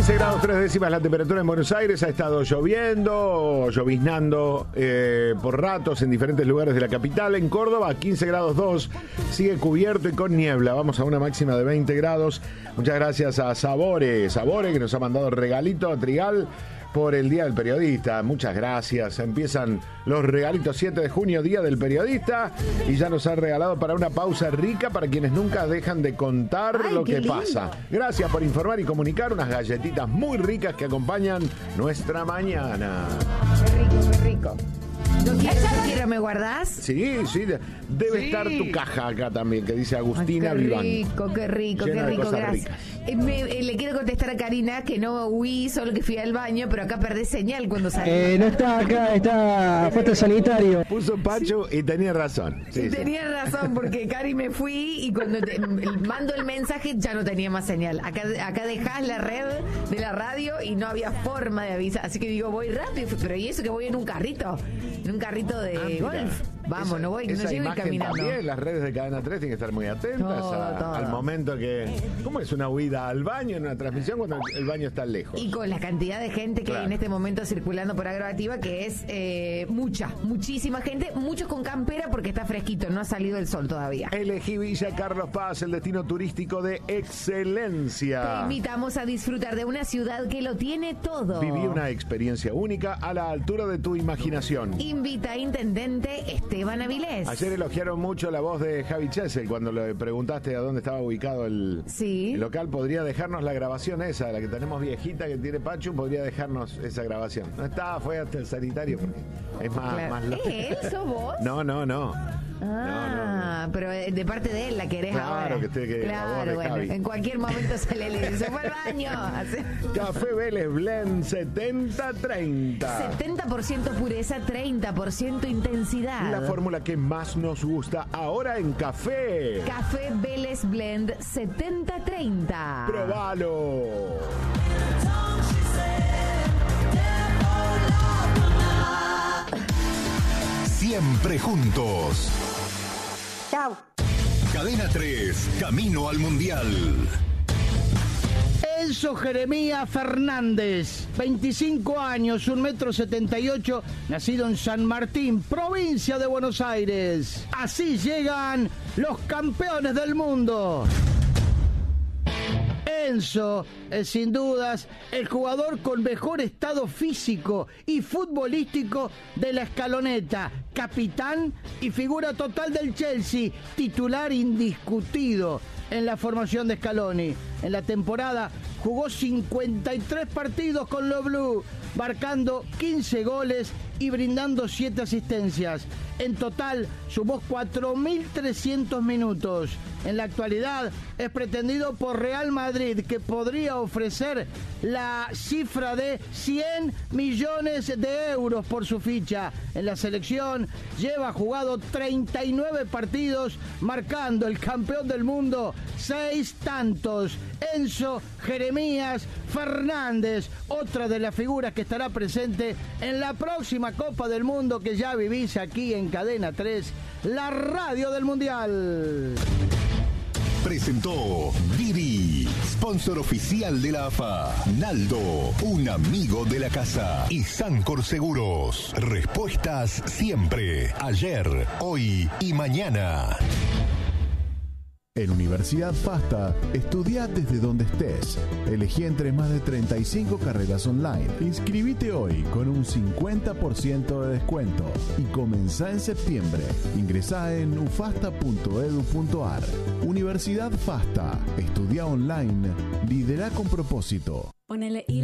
15 grados 3 décimas la temperatura en Buenos Aires. Ha estado lloviendo, lloviznando por ratos en diferentes lugares de la capital. En Córdoba, 15 grados 2, sigue cubierto y con niebla. Vamos a una máxima de 20 grados. Muchas gracias a Sabore, que nos ha mandado regalito a Trigal por el Día del Periodista. Muchas gracias. Empiezan los regalitos 7 de junio, Día del Periodista, y ya nos ha regalado para una pausa rica para quienes nunca dejan de contar lo que pasa. Gracias por informar y comunicar. Unas galletitas muy ricas que acompañan nuestra mañana. Qué rico, qué rico. ¿No quiero, me guardás? Sí, debe estar tu caja acá también, que dice Agustina Viván. Qué rico, gracias. Le quiero contestar a Karina que no huí, solo que fui al baño, pero acá perdí señal cuando salí. No está acá, está puesto sanitario. Puso Pacho y tenía razón. Tenía razón, porque Cari me fui y cuando mando el mensaje ya no tenía más señal. Acá dejás la red de la radio y no había forma de avisar. Así que digo, voy rápido, pero ¿y eso que voy en un carrito? En un carrito de golf. Vamos, no llego caminando. También, las redes de Cadena 3 tienen que estar muy atentas al momento que... ¿Cómo es una huida al baño en una transmisión cuando el baño está lejos? Y con la cantidad de gente que hay en este momento circulando por Agroactiva, que es muchísima gente, muchos con campera porque está fresquito, no ha salido el sol todavía. Elegí Villa Carlos Paz, el destino turístico de excelencia. Te invitamos a disfrutar de una ciudad que lo tiene todo. Viví una experiencia única a la altura de tu imaginación. Invita a Intendente Esteban Avilés. Ayer elogiaron mucho la voz de Javi Chesel cuando le preguntaste a dónde estaba ubicado el local. Podría dejarnos la grabación esa, la que tenemos viejita que tiene Pachu, podría dejarnos esa grabación. No está, fue hasta el sanitario porque es más ¿Es él? ¿Sos vos? No. Pero de parte de él la querés ahora. Claro, bueno, en cualquier momento sale y dice, se fue al baño. Café Vélez Blend 70-30. 70% pureza, 30% intensidad. La fórmula que más nos gusta ahora en café. Café Vélez Blend 70-30. ¡Probalo! Siempre juntos. Chau. Cadena 3, camino al Mundial. Enzo Jeremías Fernández, 25 años, 1,78 m, nacido en San Martín, provincia de Buenos Aires. Así llegan los campeones del mundo. Enzo es sin dudas el jugador con mejor estado físico y futbolístico de la escaloneta, capitán y figura total del Chelsea, titular indiscutido en la formación de Scaloni. En la temporada jugó 53 partidos con los Blue, marcando 15 goles y brindando 7 asistencias. En total sumó 4.300 minutos. En la actualidad es pretendido por Real Madrid, que podría ofrecer la cifra de 100 millones de euros por su ficha. En la selección lleva jugado 39 partidos, marcando el campeón del mundo 6 tantos. Enzo Jeremías Fernández, otra de las figuras que estará presente en la próxima Copa del Mundo que ya vivís aquí en Cadena 3, la radio del Mundial. Presentó Didi, sponsor oficial de la AFA. Naldo, un amigo de la casa. Y Sancor Seguros, respuestas siempre, ayer, hoy y mañana. En Universidad FASTA, estudia desde donde estés. Elegí entre más de 35 carreras online. Inscribite hoy con un 50% de descuento y comenzá en septiembre. Ingresá en ufasta.edu.ar. Universidad FASTA. Estudia online. Lidera con propósito. Ponele